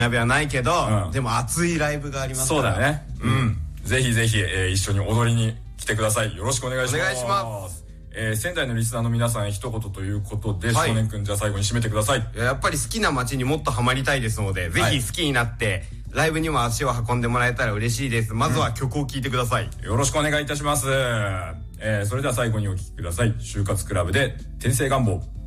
鍋はないけど、 うん、 でも熱いライブがありますから。 そうだね。うん。ぜひぜひ、一緒に踊りに来てください。よろしくお願いします。 お願いします。 仙台のリスナーの皆さん一言ということで、少年くんじゃあ最後に締めてください。 やっぱり好きな街にもっとハマりたいですので、ぜひ好きになって、ライブにも足を運んでもらえたら嬉しいです。まずは曲を聴いてください。 よろしくお願いいたします。それでは最後にお聴きください。就活クラブで転生願望。